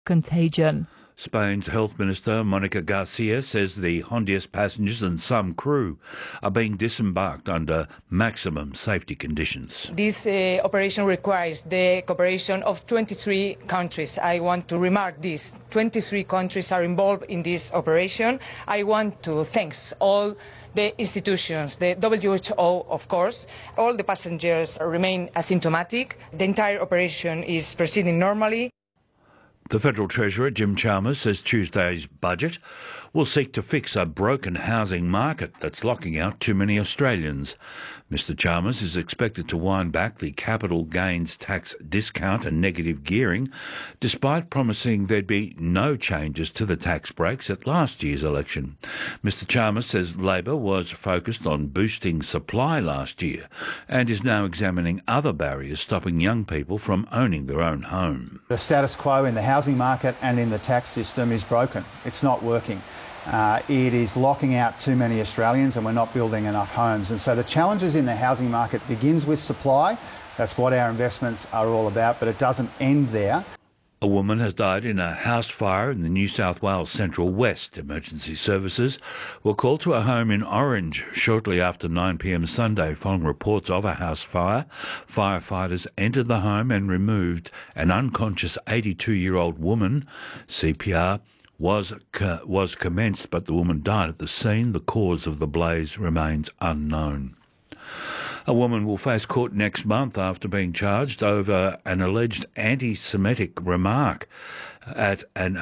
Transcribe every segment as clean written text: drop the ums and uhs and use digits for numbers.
contagion. Spain's Health Minister Monica Garcia says the Honduras passengers and some crew are being disembarked under maximum safety conditions. This operation requires the cooperation of 23 countries. I want to remark this. 23 countries are involved in this operation. I want to thank all the institutions, the WHO, of course. All the passengers remain asymptomatic. The entire operation is proceeding normally. The Federal Treasurer, Jim Chalmers, says Tuesday's budget will seek to fix a broken housing market that's locking out too many Australians. Mr Chalmers is expected to wind back the capital gains tax discount and negative gearing, despite promising there'd be no changes to the tax breaks at last year's election. Mr Chalmers says Labor was focused on boosting supply last year and is now examining other barriers stopping young people from owning their own home. The status quo in the housing market and in the tax system is broken. It's not working. It is locking out too many Australians and we're not building enough homes. And so the challenges in the housing market begins with supply. That's what our investments are all about, but it doesn't end there. A woman has died in a house fire in the New South Wales Central West. Emergency services were called to a home in Orange shortly after 9 p.m. Sunday following reports of a house fire. Firefighters entered the home and removed an unconscious 82-year-old woman. CPR was commenced, but the woman died at the scene. The cause of the blaze remains unknown. A woman will face court next month after being charged over an alleged anti-Semitic remark at an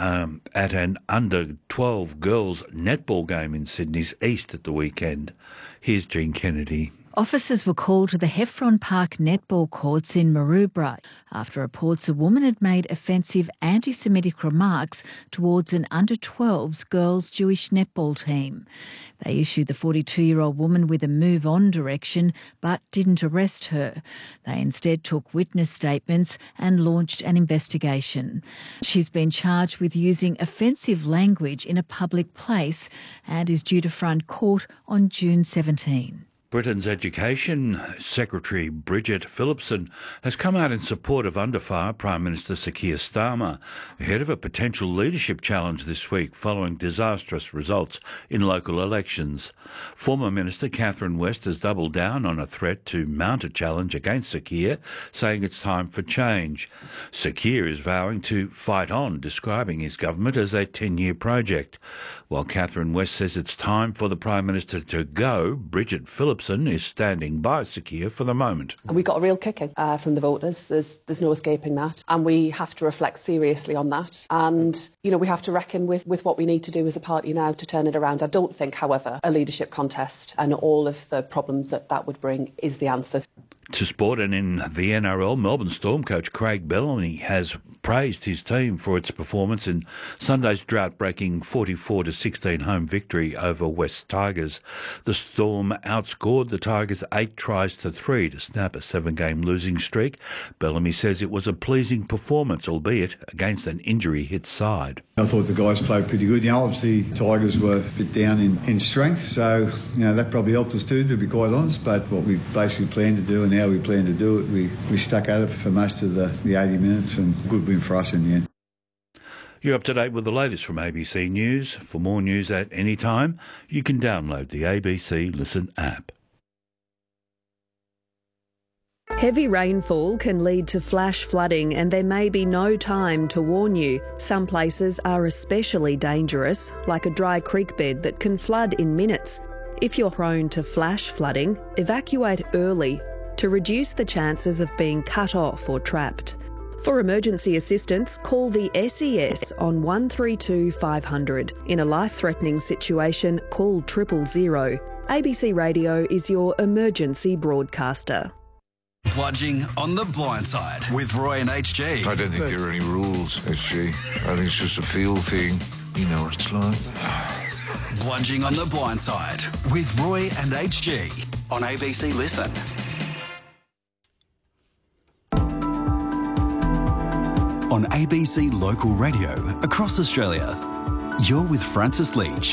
under-12 girls netball game in Sydney's East at the weekend. Here's Jean Kennedy. Officers were called to the Heffron Park netball courts in Maroubra after reports a woman had made offensive anti-Semitic remarks towards an under-12s girls Jewish netball team. They issued the 42-year-old woman with a move-on direction but didn't arrest her. They instead took witness statements and launched an investigation. She's been charged with using offensive language in a public place and is due to front court on June 17. Britain's Education Secretary Bridget Phillipson has come out in support of under fire Prime Minister Sir Keir Starmer ahead of a potential leadership challenge this week following disastrous results in local elections. Former Minister Catherine West has doubled down on a threat to mount a challenge against Sir Keir, saying it's time for change. Sir Keir is vowing to fight on, describing his government as a 10-year project. While Catherine West says it's time for the Prime Minister to go, Bridget Phillipson is standing by Sir Keir for the moment. We got a real kicking from the voters. There's no escaping that. And we have to reflect seriously on that. And, we have to reckon with what we need to do as a party now to turn it around. I don't think, however, a leadership contest and all of the problems that would bring is the answer. To sport, and in the NRL, Melbourne Storm coach Craig Bellamy has praised his team for its performance in Sunday's drought-breaking 44-16 home victory over West Tigers. The Storm outscored the Tigers 8-3 to snap a 7-game losing streak. Bellamy says it was a pleasing performance, albeit against an injury-hit side. I thought the guys played pretty good. Obviously Tigers were a bit down in strength, so that probably helped us too, to be quite honest. But what we basically planned to do and how we planned to do it, we stuck at it for most of the 80 minutes, and good win for us in the end. You're up to date with the latest from ABC News. For more news at any time, you can download the ABC Listen app. Heavy rainfall can lead to flash flooding and there may be no time to warn you. Some places are especially dangerous, like a dry creek bed that can flood in minutes. If you're prone to flash flooding, evacuate early to reduce the chances of being cut off or trapped. For emergency assistance, call the SES on 132 500. In a life-threatening situation, call 000. ABC Radio is your emergency broadcaster. Bludging on the blind side with Roy and HG. I don't think there are any rules, HG. I think it's just a feel thing. You know what it's like. Bludging on the blind side with Roy and HG on ABC Listen. On ABC Local Radio across Australia, you're with Francis Leach.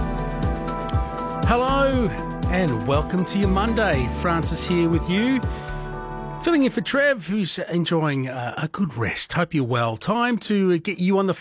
Hello and welcome to your Monday. Francis here with you. Filling in for Trev, who's enjoying a good rest. Hope you're well. Time to get you on the